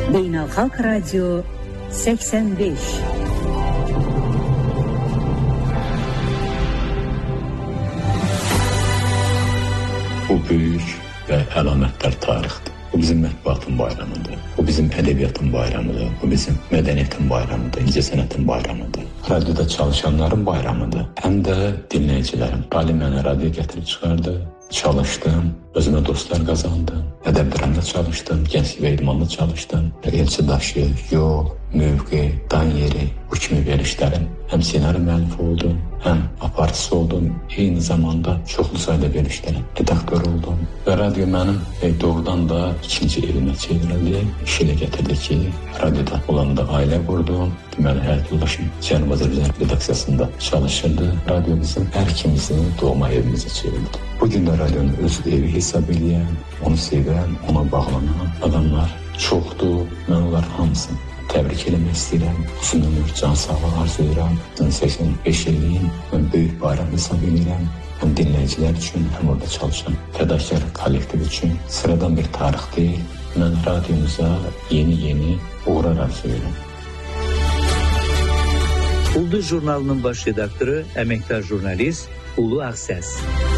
Beynəlxalq Radio 85. Bu büyük və əlamətdar tarixdir. Bu bizim mətbuatın bayramıdır. Bu bizim ədəbiyyatın bayramıdır. Bu bizim mədəniyyətin bayramıdır, incəsənətin bayramıdır. Radioda çalışanların bayramıdır. Həm də dinləyicilərin. Ali mənə radio gətirib çıxardı. Çalışdım, özümə dostlar qazandım. Ədəb-dramda çalışdım, gənclik və idmanda çalışdım. Elçidaşı, yol, mövqe, dan yeri, bu kimi verilişlərin həm senari müəllifi oldum, həm aparıcısı oldum. Eyni zamanda çoxlu sayda verilişlərin redaktör oldum. Və radio mənim doğrudan da ikinci evimə çevrildi. İş elə gətirdi ki, radioda olanda ailə qurdum. Deməli, həyat yoldaşım Cənubi Azərbaycan redaksiyasında çalışırdı. Radio bizim hər ikimizin doğma evimizə çevrildi. Bugün də radionun öz evi hesab edən, onu sevən, ona bağlanan adamlar çoxdur. Mən onlar hamısını təbrik eləmək istəyirəm. Uzun ömür, can sağlığı arzulayıram. 85 illiyin mən böyük bayram hesab edirəm. Həm dinləyicilər üçün, həm orada çalışan fədakar kollektiv üçün sıradan bir tarix deyil. Mən radiomuza yeni uğurlar arzulayıram. Ulduz jurnalının baş redaktoru, əməkdar jurnalist Ulu Ağsəs.